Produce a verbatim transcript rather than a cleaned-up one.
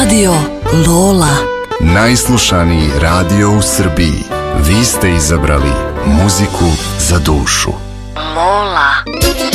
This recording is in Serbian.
Radio Lola. Najslušaniji radio u Srbiji. Vi ste izabrali muziku za dušu. Lola.